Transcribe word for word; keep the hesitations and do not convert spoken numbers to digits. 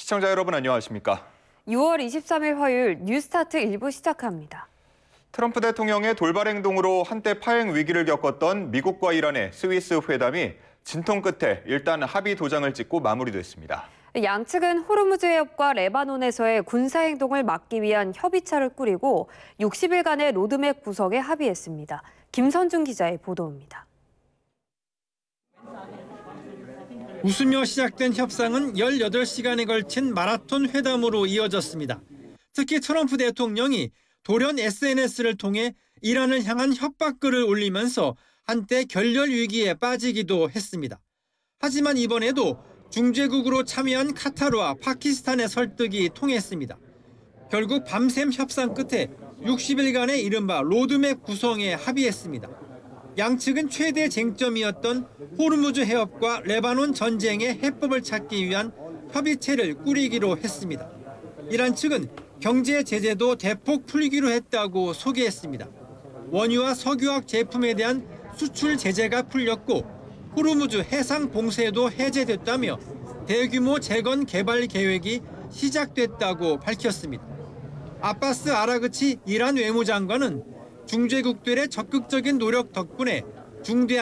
시청자 여러분 안녕하십니까? 유월 이십삼일 화요일 뉴스타트 일부 시작합니다. 트럼프 대통령의 돌발 행동으로 한때 파행 위기를 겪었던 미국과 이란의 스위스 회담이 진통 끝에 일단 합의 도장을 찍고 마무리됐습니다. 양측은 호르무즈 해협과 레바논에서의 군사 행동을 막기 위한 협의체를 꾸리고 육십 일간의 로드맵 구성에 합의했습니다. 김선중 기자의 보도입니다. 웃으며 시작된 협상은 열여덟 시간에 걸친 마라톤 회담으로 이어졌습니다. 특히 트럼프 대통령이 돌연 에스엔에스를 통해 이란을 향한 협박글을 올리면서 한때 결렬 위기에 빠지기도 했습니다. 하지만 이번에도 중재국으로 참여한 카타르와 파키스탄의 설득이 통했습니다. 결국 밤샘 협상 끝에 육십 일간의 이른바 로드맵 구성에 합의했습니다. 양측은 최대 쟁점이었던 호르무즈 해협과 레바논 전쟁의 해법을 찾기 위한 협의체를 꾸리기로 했습니다. 이란 측은 경제 제재도 대폭 풀기로 했다고 소개했습니다. 원유와 석유화학 제품에 대한 수출 제재가 풀렸고 호르무즈 해상 봉쇄도 해제됐다며 대규모 재건 개발 계획이 시작됐다고 밝혔습니다. 아바스 아라그치 이란 외무장관은 중재국들의 적극적인 노력 덕분에 중대한